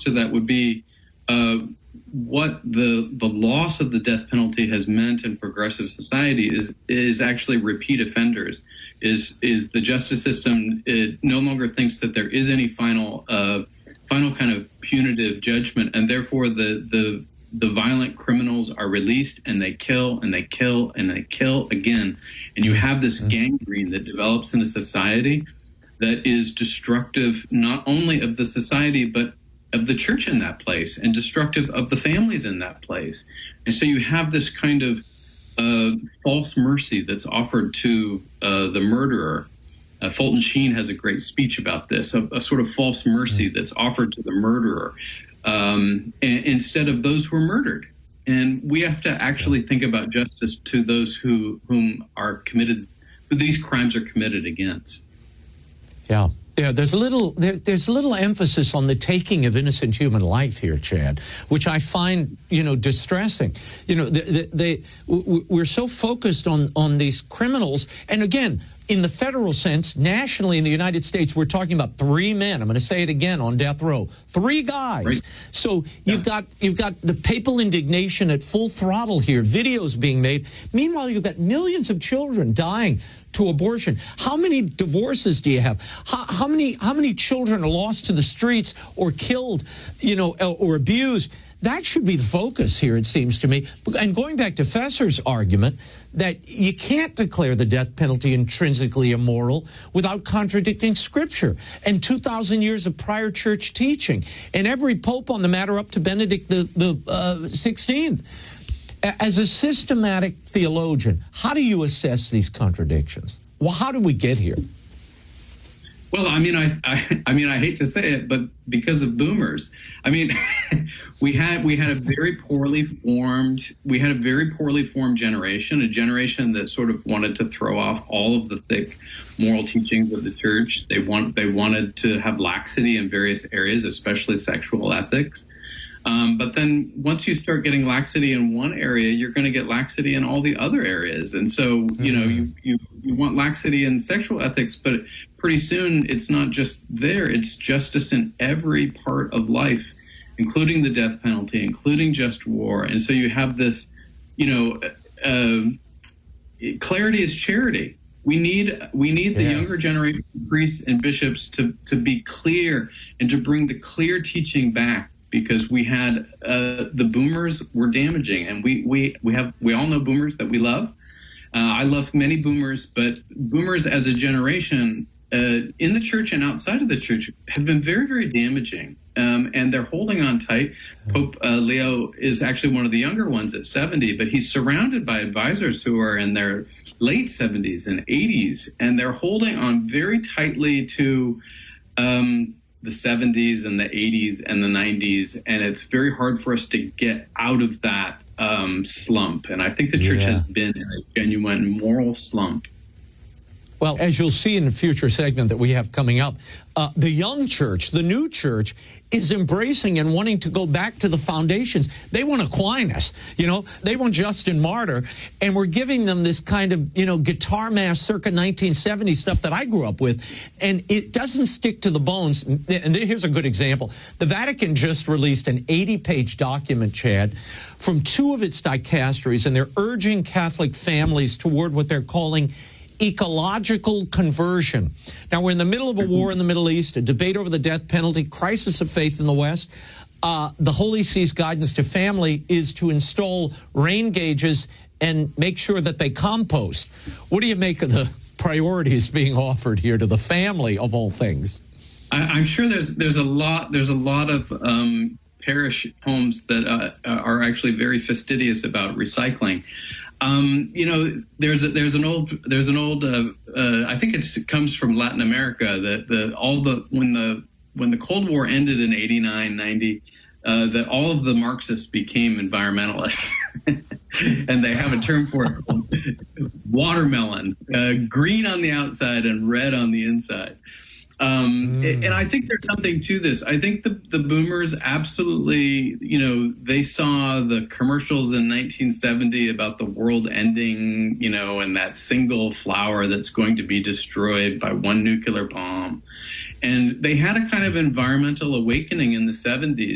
to that would be what the loss of the death penalty has meant in progressive society is actually repeat offenders. Is the justice system, it no longer thinks that there is any final kind of punitive judgment, and therefore the violent criminals are released and they kill and they kill and they kill again. And you have this gangrene that develops in a society that is destructive not only of the society, but of the church in that place, and destructive of the families in that place. And so you have this kind of false mercy that's offered to the murderer. Fulton Sheen has a great speech about this, a sort of false mercy that's offered to the murderer instead of those who are murdered. And we have to actually think about justice to those who these crimes are committed against. Yeah. Yeah, there's a little emphasis on the taking of innocent human life here, Chad, which I find, distressing. We're so focused on these criminals, and again, in the federal sense, nationally in the United States, we're talking about 3 men. I'm going to say it again, on death row. 3 guys. Right. So you've got the papal indignation at full throttle here, videos being made. Meanwhile, you've got millions of children dying to abortion. How many divorces do you have? How many children are lost to the streets or killed, or abused? That should be the focus here, it seems to me. And going back to Fesser's argument that you can't declare the death penalty intrinsically immoral without contradicting Scripture and 2,000 years of prior church teaching and every pope on the matter up to Benedict the 16th. As a systematic theologian, how do you assess these contradictions? Well, how did we get here? Well, I hate to say it, but because of boomers. We had a very poorly formed generation, a generation that sort of wanted to throw off all of the thick moral teachings of the church. They wanted to have laxity in various areas, especially sexual ethics. But then once you start getting laxity in one area, you're going to get laxity in all the other areas. And so, you want laxity in sexual ethics, but pretty soon it's not just there. It's justice in every part of life, including the death penalty, including just war. And so you have this, clarity is charity. We need the younger generation of priests and bishops to be clear and to bring the clear teaching back. Because we had the boomers were damaging, and we all know boomers that we love. I love many boomers, but boomers as a generation in the church and outside of the church have been very, very damaging, and they're holding on tight. Pope Leo is actually one of the younger ones at 70, but he's surrounded by advisors who are in their late 70s and 80s, and they're holding on very tightly to the 70s and the 80s and the 90s, and it's very hard for us to get out of that slump. And I think the church has been in a genuine moral slump. Well, as you'll see in a future segment that we have coming up, the young church, the new church, is embracing and wanting to go back to the foundations. They want Aquinas, they want Justin Martyr, and we're giving them this kind of, guitar mass circa 1970 stuff that I grew up with, and it doesn't stick to the bones. And here's a good example. The Vatican just released an 80-page document, Chad, from 2 of its dicasteries, and they're urging Catholic families toward what they're calling ecological conversion. Now, we're in the middle of a war in the Middle East, a debate over the death penalty, crisis of faith in the West. The Holy See's guidance to family is to install rain gauges and make sure that they compost. What do you make of the priorities being offered here to the family, of all things? I'm sure there's a lot of parish homes that are actually very fastidious about recycling. There's an old I think it comes from Latin America that when the Cold War ended in 89, 90, that all of the Marxists became environmentalists. And they have a term for it, watermelon, green on the outside and red on the inside. And I think there's something to this. I think the boomers absolutely, they saw the commercials in 1970 about the world ending, and that single flower that's going to be destroyed by one nuclear bomb. And they had a kind of environmental awakening in the 70s.